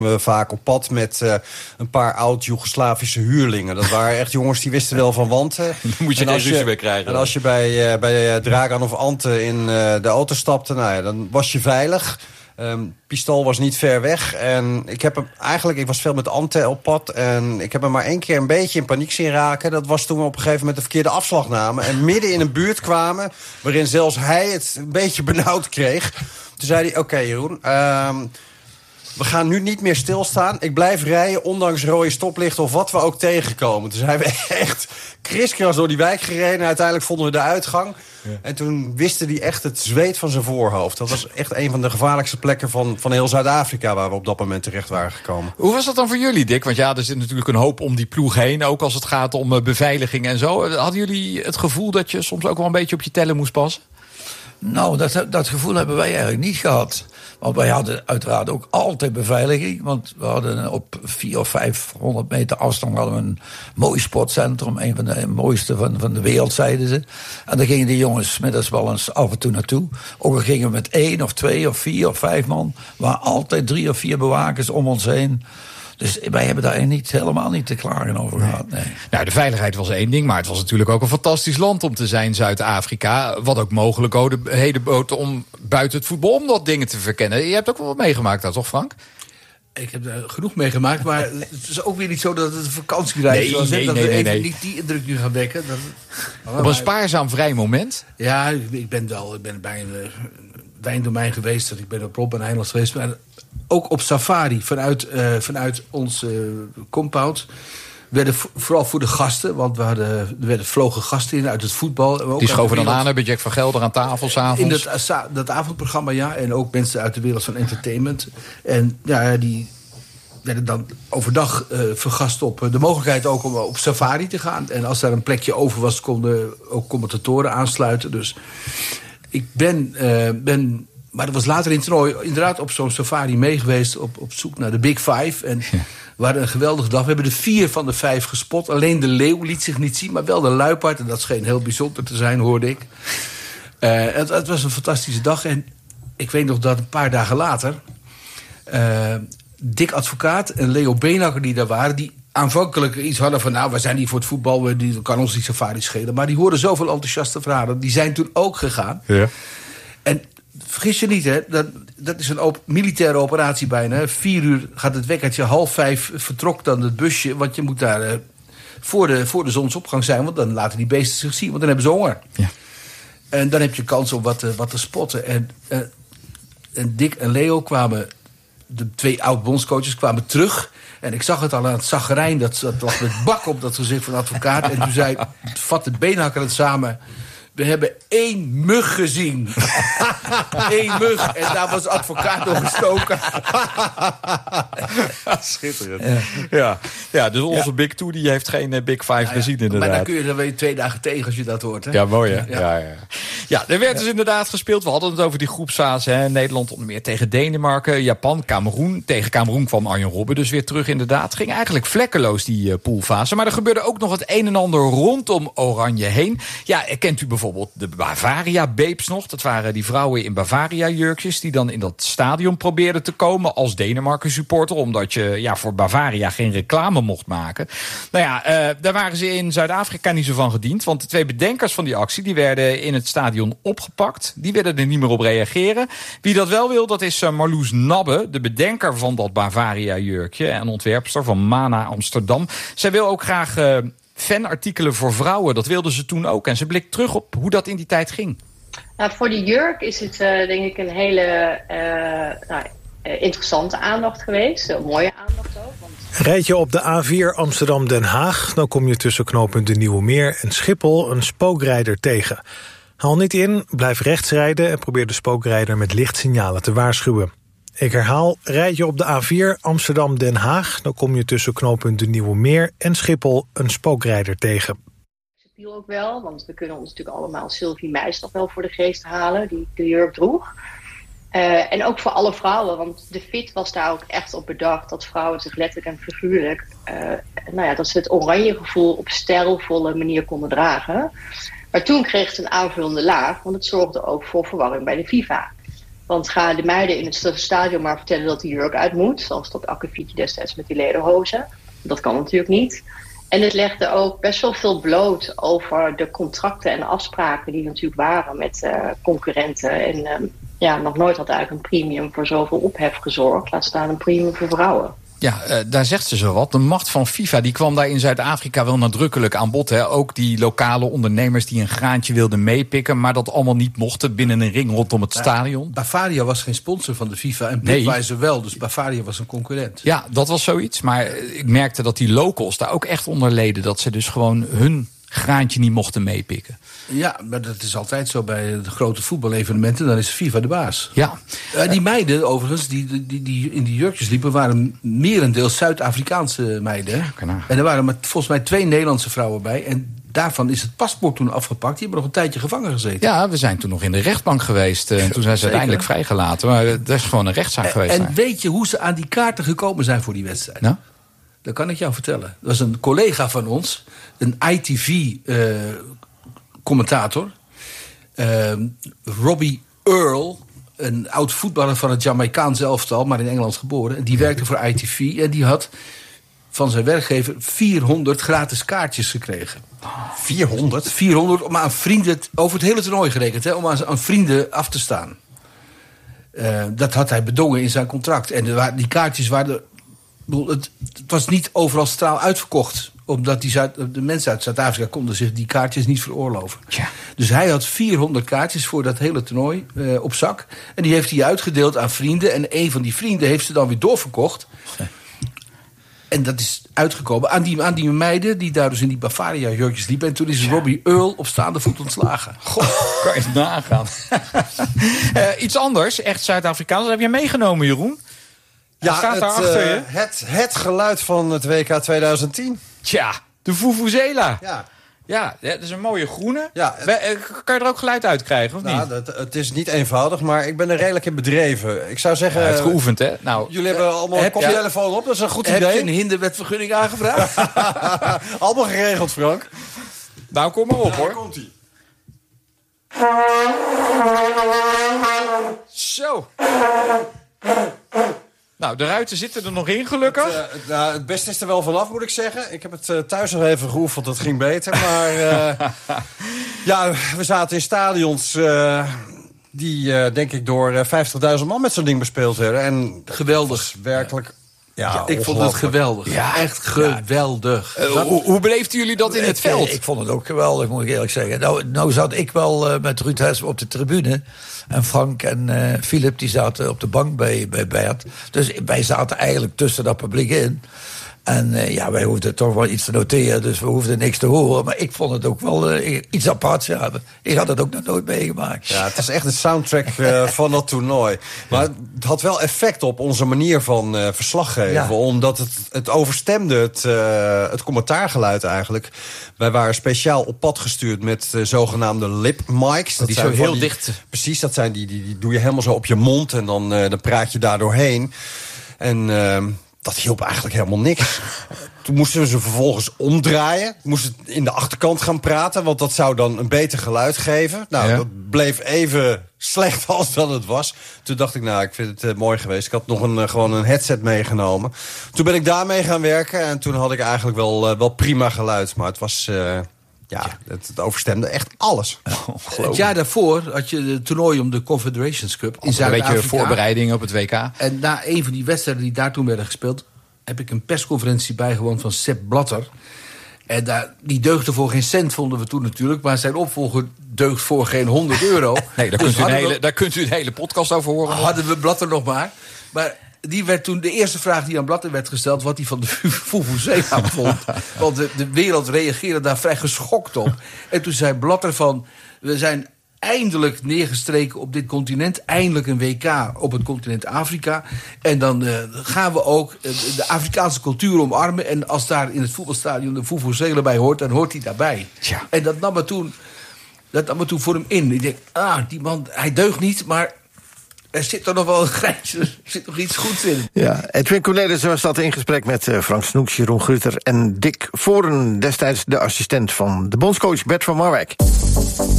we vaak op pad met een paar oud-Joegoslavische huurlingen. Dat waren echt jongens die wisten wel van wanten. Dan moet je geen ruzie weer krijgen. En als je bij Dragan of Ante in de auto stapte, nou ja, dan was je veilig. Pistool was niet ver weg. En ik was veel met Ante op pad. En ik heb hem maar 1 keer een beetje in paniek zien raken. Dat was toen we op een gegeven moment de verkeerde afslag namen. En midden in een buurt kwamen waarin zelfs hij het een beetje benauwd kreeg. Toen zei hij, oké, Jeroen, we gaan nu niet meer stilstaan. Ik blijf rijden, ondanks rode stoplichten of wat we ook tegenkomen. Toen zijn we echt kriskras door die wijk gereden. En uiteindelijk vonden we de uitgang. Ja. En toen wisten die echt het zweet van zijn voorhoofd. Dat was echt een van de gevaarlijkste plekken van heel Zuid-Afrika, waar we op dat moment terecht waren gekomen. Hoe was dat dan voor jullie, Dick? Want ja, er zit natuurlijk een hoop om die ploeg heen. Ook als het gaat om beveiliging en zo. Hadden jullie het gevoel dat je soms ook wel een beetje op je tellen moest passen? Nou, dat gevoel hebben wij eigenlijk niet gehad. Want wij hadden uiteraard ook altijd beveiliging. Want we hadden op 400 of 500 meter afstand hadden we een mooi sportcentrum. Een van de mooiste van de wereld, zeiden ze. En daar gingen die jongens middags wel eens af en toe naartoe. Ook al gingen we met 1 of 2 of 4 of 5 man. Er waren altijd 3 of 4 bewakers om ons heen. Dus wij hebben daar helemaal niet te klagen over gehad. Nee. Nou, de veiligheid was 1 ding, maar het was natuurlijk ook een fantastisch land om te zijn, Zuid-Afrika. Wat ook mogelijkheden bood om buiten het voetbal om dat dingen te verkennen. Je hebt ook wel wat meegemaakt daar, toch, Frank? Ik heb er genoeg meegemaakt, maar het is ook weer niet zo dat het een vakantiereis was. Dat we even niet die indruk nu gaan wekken. Op een spaarzaam vrij moment? Ja, ik ben bij een wijndomein geweest. Ik ben op Robben-eiland geweest. Maar ook op safari vanuit ons compound werden vooral voor de gasten, want er werden vlogen gasten in uit het voetbal. Die schoven dan aan, hebben Jack van Gelder aan tafel s'avonds. In dat avondprogramma, ja. En ook mensen uit de wereld van entertainment. En ja, die werden dan overdag vergast op de mogelijkheid ook om op safari te gaan. En als daar een plekje over was, konden ook commentatoren aansluiten. Dus ik ben maar dat was later in het toernooi inderdaad op zo'n safari mee geweest op zoek naar de Big Five. En we hadden een geweldige dag. We hebben de 4 van de 5 gespot. Alleen de leeuw liet zich niet zien, maar wel de luipaard. En dat scheen heel bijzonder te zijn, hoorde ik. Het was een fantastische dag. En ik weet nog dat een paar dagen later Dick Advocaat en Leo Beenhakker die daar waren, die aanvankelijk iets hadden van, nou, we zijn hier voor het voetbal, kan ons die safari schelen. Maar die hoorden zoveel enthousiaste verhalen. Die zijn toen ook gegaan. Ja. En vergis je niet, hè, dat is een militaire operatie bijna. 4 uur gaat het wekkertje, 4:30 vertrok dan het busje. Want je moet daar voor de zonsopgang zijn, want dan laten die beesten zich zien. Want dan hebben ze honger. Ja. En dan heb je kans om wat te spotten. En Dick en Leo kwamen, de 2 oud-bondscoaches kwamen terug. En ik zag het al aan het zagrijn, dat lag met bak op dat gezicht van de advocaat. En toen vatte Beenhakker het samen. We hebben 1 mug gezien. 1 mug. En daar was de advocaat door gestoken. Schitterend. Ja, dus onze Big Two die heeft geen Big Five gezien inderdaad. Maar dan kun je er weer 2 dagen tegen als je dat hoort. Hè? Ja, mooi hè? Ja, er werd dus inderdaad gespeeld. We hadden het over die groepsfase. Hè. Nederland onder meer tegen Denemarken, Japan, Kameroen. Tegen Kameroen kwam Arjen Robben dus weer terug inderdaad. Ging eigenlijk vlekkeloos die poolfase. Maar er gebeurde ook nog het een en ander rondom Oranje heen. Ja, kent u bijvoorbeeld de Bavaria-babes nog? Dat waren die vrouwen in Bavaria-jurkjes die dan in dat stadion probeerden te komen als Denemarken-supporter, omdat je voor Bavaria geen reclame mocht maken. Nou ja, daar waren ze in Zuid-Afrika niet zo van gediend, want de 2 bedenkers van die actie die werden in het stadion opgepakt. Die wilden er niet meer op reageren. Wie dat wel wil, dat is Marloes Nabbe, de bedenker van dat Bavaria-jurkje en ontwerpster van Mana Amsterdam. Zij wil ook graag fanartikelen voor vrouwen. Dat wilden ze toen ook. En ze blikt terug op hoe dat in die tijd ging. Nou, voor de jurk is het denk ik een hele interessante aandacht geweest. Een mooie aandacht ook. Rijd je op de A4 Amsterdam-Den Haag, dan kom je tussen knooppunt de Nieuwe Meer en Schiphol een spookrijder tegen. Haal niet in, blijf rechts rijden en probeer de spookrijder met lichtsignalen te waarschuwen. Ik herhaal, rijd je op de A4 Amsterdam-Den Haag, dan kom je tussen knooppunt de Nieuwe Meer en Schiphol een spookrijder tegen. Subtiel ook wel, want we kunnen ons natuurlijk allemaal Sylvie Meijs nog wel voor de geest halen, die de jurk droeg. En ook voor alle vrouwen, want de FIT was daar ook echt op bedacht dat vrouwen zich letterlijk en figuurlijk, dat ze het oranje gevoel op stijlvolle manier konden dragen. Maar toen kreeg het een aanvullende laag, want het zorgde ook voor verwarring bij de FIFA. Want ga de meiden in het stadion maar vertellen dat de jurk uit moet. Zoals dat akkefietje destijds met die lederhozen. Dat kan natuurlijk niet. En het legde ook best wel veel bloot over de contracten en afspraken die natuurlijk waren met concurrenten. En nog nooit had eigenlijk een premium voor zoveel ophef gezorgd. Laat staan een premium voor vrouwen. Ja, daar zegt ze zo wat. De macht van FIFA die kwam daar in Zuid-Afrika wel nadrukkelijk aan bod. Hè. Ook die lokale ondernemers die een graantje wilden meepikken, maar dat allemaal niet mochten binnen een ring rondom het stadion. Bavaria was geen sponsor van de FIFA en Budweiser wel, dus Bavaria was een concurrent. Ja, dat was zoiets. Maar ik merkte dat die locals daar ook echt onder leden. Dat ze dus gewoon hun graantje niet mochten meepikken. Ja, maar dat is altijd zo bij de grote voetbalevenementen. Dan is FIFA de baas. Ja. Die meiden, overigens, die in die jurkjes liepen, waren merendeels Zuid-Afrikaanse meiden. En er waren volgens mij 2 Nederlandse vrouwen bij. En daarvan is het paspoort toen afgepakt. Die hebben nog een tijdje gevangen gezeten. Ja, we zijn toen nog in de rechtbank geweest. En toen zijn ze uiteindelijk vrijgelaten. Maar dat is gewoon een rechtszaak geweest. En weet je hoe ze aan die kaarten gekomen zijn voor die wedstrijd? Nou? Dat kan ik jou vertellen. Dat was een collega van ons, een ITV-commentator. Robbie Earl, een oud voetballer van het Jamaicaanse elftal, maar in Engeland geboren. En die werkte voor ITV en die had van zijn werkgever 400 gratis kaartjes gekregen. 400? 400 om aan vrienden, over het hele toernooi gerekend, hè, om aan vrienden af te staan. Dat had hij bedongen in zijn contract. En die kaartjes waren... Het was niet overal straal uitverkocht. Omdat de mensen uit Zuid-Afrika konden zich die kaartjes niet veroorloven. Ja. Dus hij had 400 kaartjes voor dat hele toernooi op zak. En die heeft hij uitgedeeld aan vrienden. En een van die vrienden heeft ze dan weer doorverkocht. Ja. En dat is uitgekomen aan die meiden die daar dus in die Bavaria-jurkjes liepen. En toen is Robbie Earl op staande voet ontslagen. Goh, kan je nagaan. Iets anders, echt Zuid-Afrikaans. Dat heb je meegenomen, Jeroen. Ja, staat daar achter je? Het geluid van het WK 2010. Tja, de Vuvuzela. Ja, dat is een mooie groene. Ja, kan je er ook geluid uit krijgen, of niet? Het is niet eenvoudig, maar ik ben er redelijk in bedreven. Ik zou zeggen... het geoefend, hè? Nou, jullie hebben allemaal een koptelefoon op, dat is een goed idee. Heb je een hinderwetvergunning aangevraagd? Allemaal geregeld, Frank. Nou, kom maar op, hoor. Komt-ie. Zo. Nou, de ruiten zitten er nog in, gelukkig. Het beste is er wel vanaf, moet ik zeggen. Ik heb het thuis nog even geoefend, dat ging beter. Maar we zaten in stadions die, denk ik, door 50.000 man met zo'n ding bespeeld werden. En geweldig. Werkelijk... Ja, ik vond het geweldig. Ja. Echt geweldig. Hoe beleefden jullie dat in het veld? Ik vond het ook geweldig, moet ik eerlijk zeggen. Nou zat ik wel met Ruud Hess op de tribune. En Frank en Philip die zaten op de bank bij Bert. Dus wij zaten eigenlijk tussen dat publiek in. En wij hoefden toch wel iets te noteren, dus we hoefden niks te horen. Maar ik vond het ook wel iets aparts hebben. Ik had het ook nog nooit meegemaakt. Ja, het is echt de soundtrack van dat toernooi. Maar het had wel effect op onze manier van verslaggeven. Ja. Omdat het overstemde het commentaargeluid eigenlijk. Wij waren speciaal op pad gestuurd met zogenaamde lip mics. Die zo heel dicht. Precies, dat zijn die doe je helemaal zo op je mond en dan praat je daar doorheen. En... dat hielp eigenlijk helemaal niks. Toen moesten we ze vervolgens omdraaien. Moesten in de achterkant gaan praten, want dat zou dan een beter geluid geven. Nou, dat bleef even slecht als dat het was. Toen dacht ik, ik vind het mooi geweest. Ik had nog gewoon een headset meegenomen. Toen ben ik daarmee gaan werken en toen had ik eigenlijk wel prima geluid. Maar het was... het overstemde echt alles. Het jaar daarvoor had je het toernooi om de Confederations Cup in Zuid-Afrika. Een beetje voorbereiding op het WK. En na een van die wedstrijden die daar toen werden gespeeld... heb ik een persconferentie bijgewoond van Sepp Blatter. En die deugde voor geen cent, vonden we toen natuurlijk. Maar zijn opvolger deugt voor geen €100. Nee, daar kunt u een hele podcast over horen. Hadden we Blatter nog maar. Maar... die werd toen de eerste vraag die aan Blatter werd gesteld... wat hij van de Vuvuzela vond. Want de wereld reageerde daar vrij geschokt op. En toen zei Blatter van... we zijn eindelijk neergestreken op dit continent. Eindelijk een WK op het continent Afrika. En dan gaan we ook de Afrikaanse cultuur omarmen. En als daar in het voetbalstadion de Vuvuzela bij hoort... dan hoort hij daarbij. Ja. En dat nam me toen voor hem in. Ik denk, die man, hij deugt niet, maar... er zit er nog wel een grijntje, er zit nog iets goeds in. Ja, Edwin Cornelissen was dat in gesprek met Frank Snoeks, Jeroen Gruter en Dick Voren, destijds de assistent van de bondscoach Bert van Marwijk.